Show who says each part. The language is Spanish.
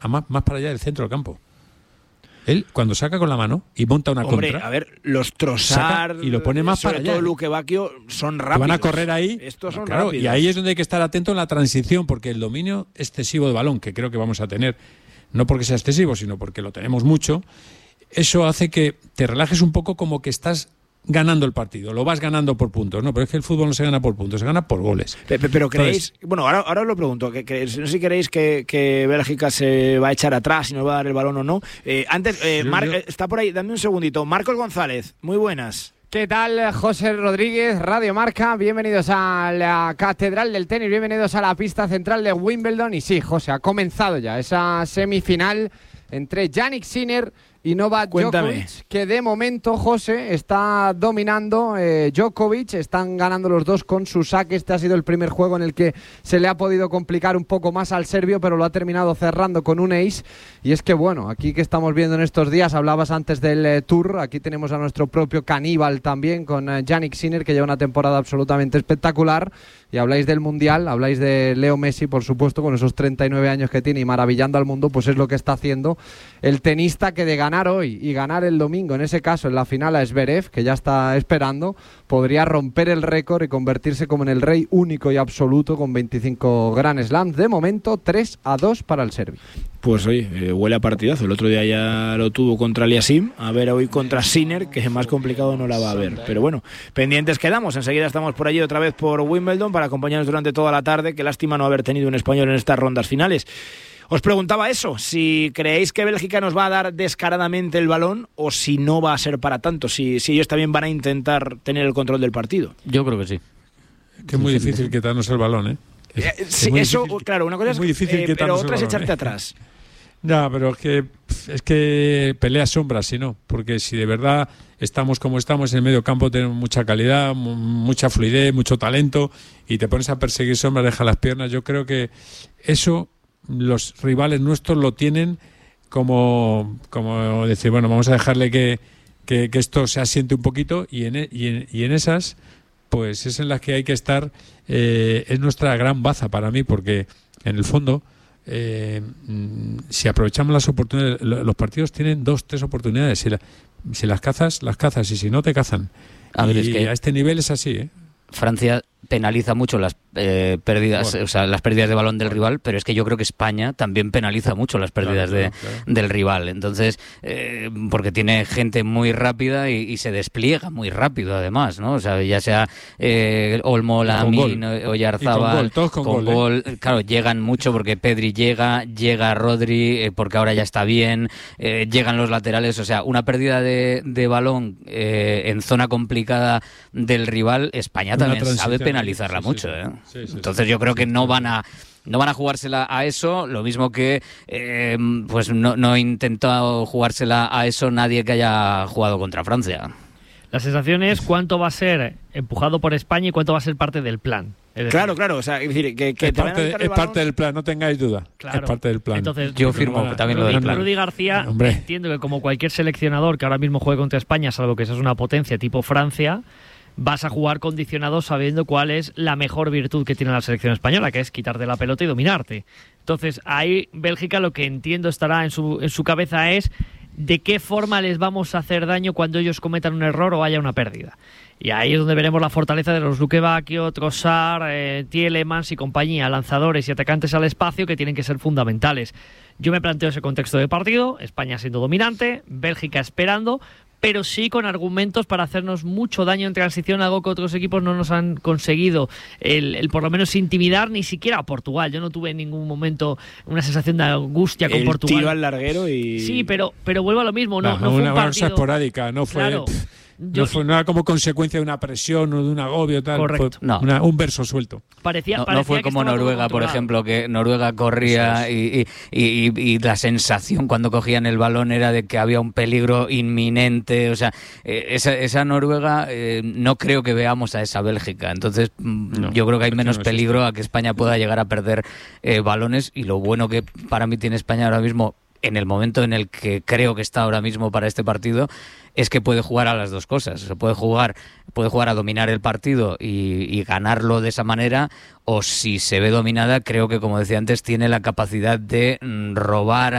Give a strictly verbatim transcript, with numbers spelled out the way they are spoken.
Speaker 1: a más, más para allá del centro del campo. Él, cuando saca con la mano y monta una
Speaker 2: Hombre,
Speaker 1: contra...
Speaker 2: a ver, los Trossard
Speaker 1: y lo pone más
Speaker 2: sobre
Speaker 1: para allá.
Speaker 2: todo Luque Bacchio son rápidos.
Speaker 1: Van a correr ahí.
Speaker 2: Estos son
Speaker 1: claro,
Speaker 2: rápidos.
Speaker 1: Y ahí es donde hay que estar atento en la transición, porque el dominio excesivo de balón, que creo que vamos a tener, no porque sea excesivo, sino porque lo tenemos mucho, eso hace que te relajes un poco, como que estás ganando el partido, lo vas ganando por puntos, no, pero es que el fútbol no se gana por puntos, se gana por goles.
Speaker 2: Pero, pero creéis, Entonces, bueno, ahora, ahora os lo pregunto, que, que, no sé si queréis que, que Bélgica se va a echar atrás y nos va a dar el balón o no. Eh, antes, eh, Mar, yo... está por ahí, dame un segundito. Marcos González, muy buenas.
Speaker 3: ¿Qué tal, José Rodríguez, Radio Marca? Bienvenidos a la Catedral del Tenis, bienvenidos a la pista central de Wimbledon. Y sí, José, ha comenzado ya esa semifinal entre Jannik Sinner y Novak
Speaker 2: Cuéntame.
Speaker 3: Djokovic, que de momento, José, está dominando eh, Djokovic, están ganando los dos con su saque. Este ha sido el primer juego en el que se le ha podido complicar un poco más al serbio, pero lo ha terminado cerrando con un ace. Y es que, bueno, aquí que estamos viendo en estos días, hablabas antes del eh, Tour, aquí tenemos a nuestro propio caníbal también con eh, Jannik Sinner, que lleva una temporada absolutamente espectacular. Y habláis del Mundial, habláis de Leo Messi, por supuesto, con esos treinta y nueve años que tiene y maravillando al mundo, pues es lo que está haciendo el tenista, que de ganar hoy y ganar el domingo, en ese caso en la final a Zverev, que ya está esperando, podría romper el récord y convertirse como en el rey único y absoluto con veinticinco Grand Slams. De momento, tres a dos para el serbio.
Speaker 2: Pues oye, eh, huele a partidazo. El otro día ya lo tuvo contra Aliasim, a ver hoy contra Sinner, que más complicado no la va a ver. Pero bueno, pendientes quedamos. Enseguida estamos por allí otra vez por Wimbledon para acompañarnos durante toda la tarde. Qué lástima no haber tenido un español en estas rondas finales. Os preguntaba eso, si creéis que Bélgica nos va a dar descaradamente el balón o si no va a ser para tanto, si, si ellos también van a intentar tener el control del partido.
Speaker 4: Yo creo que sí.
Speaker 1: Que es muy difícil quitarnos el balón, ¿eh? Es,
Speaker 2: eh,
Speaker 1: es
Speaker 2: sí, eso,
Speaker 1: difícil,
Speaker 2: claro, una cosa es,
Speaker 1: muy difícil
Speaker 2: eh, pero otra es
Speaker 1: balón,
Speaker 2: echarte
Speaker 1: ¿eh?
Speaker 2: atrás.
Speaker 1: Ya, pero es que es que pelea sombras, si no, porque si de verdad estamos como estamos en el medio campo, tenemos mucha calidad, m- mucha fluidez, mucho talento, y te pones a perseguir sombras, deja las piernas. Yo creo que eso los rivales nuestros lo tienen como, como decir, bueno, vamos a dejarle que, que, que esto se asiente un poquito, y en, y en, y en esas, pues es en las que hay que estar. Eh, es nuestra gran baza para mí, porque en el fondo, Eh, si aprovechamos las oportunidades, los partidos tienen dos, tres oportunidades. Si, la, si las cazas, las cazas, y si no, te cazan.
Speaker 4: A ver,
Speaker 1: y
Speaker 4: es que
Speaker 1: a este nivel es así, ¿eh?
Speaker 4: Francia penaliza mucho las eh, pérdidas, bueno. o sea, las pérdidas de balón del rival, pero es que yo creo que España también penaliza mucho las pérdidas claro, claro, de, claro. del rival. Entonces, eh, porque tiene gente muy rápida y, y se despliega muy rápido, además, ¿no? O sea, ya sea eh, Olmo, Lamine, Oyarzábal,
Speaker 1: con gol, con
Speaker 4: con
Speaker 1: gol,
Speaker 4: gol
Speaker 1: ¿eh?
Speaker 4: Claro, llegan mucho porque Pedri llega, llega Rodri, eh, porque ahora ya está bien, eh, llegan los laterales, o sea, una pérdida de, de balón eh, en zona complicada del rival, España también sabe penalizarla sí, mucho, sí, ¿eh? Sí, sí, Entonces yo creo que no van a no van a jugársela a eso, lo mismo que eh, pues no, no ha intentado jugársela a eso nadie que haya jugado contra Francia.
Speaker 5: La sensación es cuánto va a ser empujado por España y cuánto va a ser parte del plan. Es decir,
Speaker 2: claro, claro, o sea, es decir, que, que
Speaker 1: es,
Speaker 2: te
Speaker 1: parte, es parte del plan, no tengáis duda.
Speaker 5: Claro.
Speaker 1: Es parte del plan.
Speaker 5: Entonces,
Speaker 4: yo firmo
Speaker 5: Rudy,
Speaker 4: también lo del plan.
Speaker 5: Rudy García,
Speaker 1: Hombre.
Speaker 5: entiendo que como cualquier seleccionador que ahora mismo juegue contra España, salvo que esa es una potencia tipo Francia, vas a jugar condicionado sabiendo cuál es la mejor virtud que tiene la selección española, que es quitarte la pelota y dominarte. Entonces, ahí Bélgica, lo que entiendo estará en su, en su cabeza es de qué forma les vamos a hacer daño cuando ellos cometan un error o haya una pérdida. Y ahí es donde veremos la fortaleza de los Luque Bacchio, Trossard, eh, Tielemans y compañía, lanzadores y atacantes al espacio, que tienen que ser fundamentales. Yo me planteo ese contexto de partido, España siendo dominante, Bélgica esperando, pero sí con argumentos para hacernos mucho daño en transición, algo que otros equipos no nos han conseguido, el, el por lo menos intimidar, ni siquiera a Portugal. Yo no tuve en ningún momento una sensación de angustia con
Speaker 2: el
Speaker 5: Portugal.
Speaker 2: El tiro al larguero y...
Speaker 5: Sí, pero, pero vuelvo a lo mismo, no,
Speaker 1: no,
Speaker 5: no fue
Speaker 1: una,
Speaker 5: un partido...
Speaker 1: Una esporádica, no fue...
Speaker 5: Claro.
Speaker 1: Pff,
Speaker 5: Yo,
Speaker 1: no, fue, no era como consecuencia de una presión o de un agobio, tal.
Speaker 5: Correcto.
Speaker 1: Fue
Speaker 4: no.
Speaker 1: una, un verso suelto.
Speaker 5: Parecía,
Speaker 4: no,
Speaker 5: parecía
Speaker 4: no fue como Noruega, por ejemplo, que Noruega corría y, y, y, y la sensación cuando cogían el balón era de que había un peligro inminente. O sea, eh, esa, esa Noruega eh, no creo que veamos a esa Bélgica. Entonces, no, yo creo que hay menos no peligro a que España pueda llegar a perder eh, balones. Y lo bueno que para mí tiene España ahora mismo, en el momento en el que creo que está ahora mismo para este partido, es que puede jugar a las dos cosas. O sea, puede jugar, puede jugar a dominar el partido y, y ganarlo de esa manera, o si se ve dominada, creo que, como decía antes, tiene la capacidad de mm, robar